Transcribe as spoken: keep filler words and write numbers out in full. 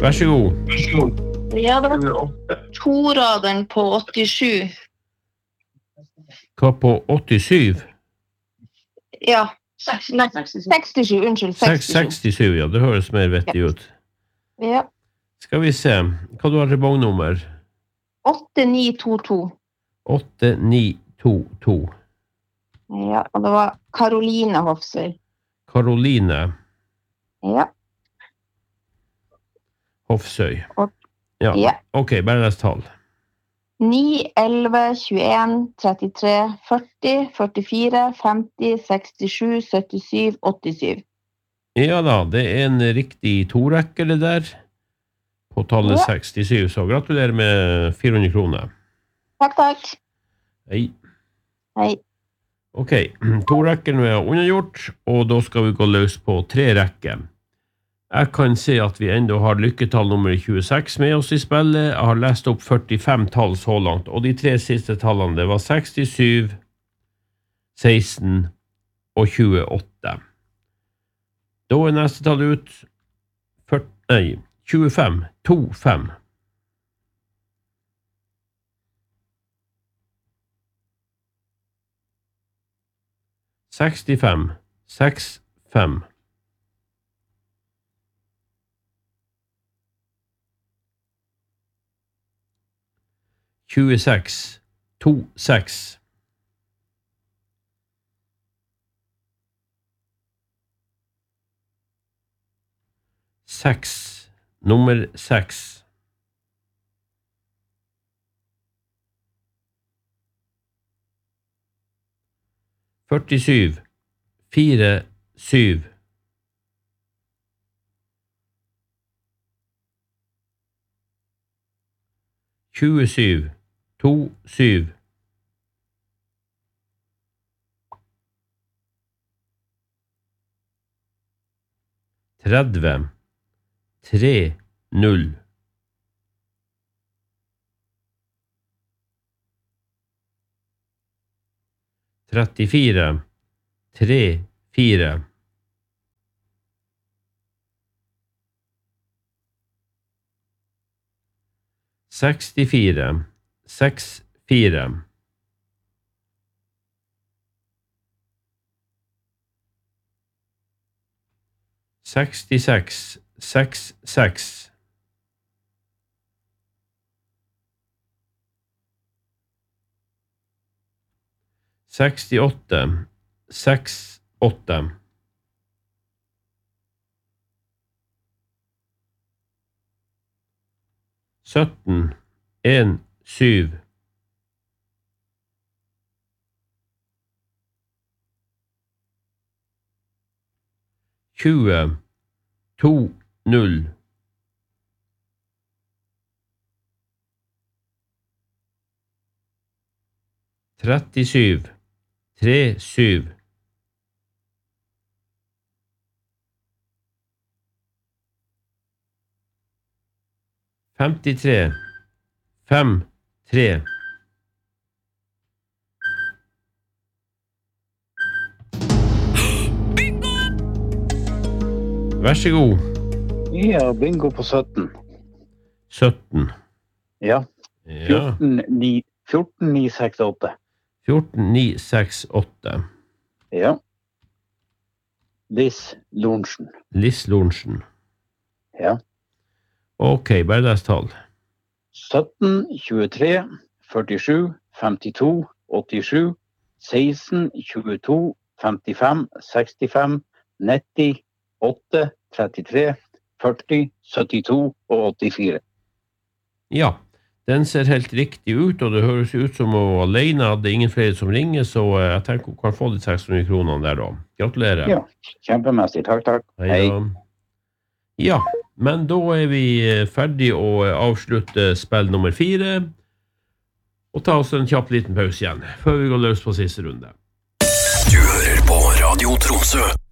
Vær så god. Ja, det var toraderen på åttisju. Hva på åttisju? Ja, sekstisju, unnskyld, sekstisju. sekstisju, ja, det høres mer vettig ut. Ja. Skal vi se, hva du har til vognummer? åtte ni to to. åtte ni to to. Ja, og det var Karoline Hofsøy. Karoline Ja. Hofsøy. Og, ja. ja. Ok, bare les tall. ni, elleve, tjueen, trettitre, førti, førtifire, femti, sekstisju, syttisju, åttisju. Ja da, det er en riktig torekker det der, på tallet ja. sekstisju, så gratulerer med fire hundre kroner. Takk, takk. Hei. Hei. Ok, to rekker nå er unnagjort, og da skal vi gå løs på tre rekker. Jeg kan se at vi enda har lykketall nummer tjueseks med oss i spillet. Jeg har lest opp førtifem tall så langt, og de tre siste tallene det var sekstisju, seksten og tjueåtte. Da er neste tall ut førti, nei, tjuefem, to, fem. sekstifem, seks, fem. tjueseks, to, seks. seks, nummer seks. førtisju, fire, syv. tjuesju, to, syv. tretti, tre, null. trettifire, tre, fire. sekstifire, seks, fire. sekstiseks, seks, seks. sekstiåtte, seks, åtte. sytten, en, syv. tjue, to, null. trettisju, tre, syv. femtitre, fem, tre. Bingo! Vær så god. Ja, bingo på sytten. sytten. Ja. Ja. fjorten, ni, fjorten, ni, seks, åtte. fjorten, ni, seks, åtte. Ja. Liss Lorentzen. Liss Lorentzen. Ja. Ok, bare les tall. sytten, tjuetre, førtisju, femtito, åttisju, seksten, tjueto, femtifem, sekstifem, nitti, åtte, trettitre, førti, syttito og åttifire. Ja, den ser helt riktig ut, og det høres ut som hun var alene, det er ingen flere som ringer, så jeg tenker hun kan få de seks hundre kronene der da. Gratulerer. Ja, kjempemessig. Takk, takk. Hei. Hei. Ja, men da er vi ferdig å avslutte spill nummer fire, og ta oss en kjapp liten pause igjen, før vi går løs på siste runde. Du hører på Radio Tromsø.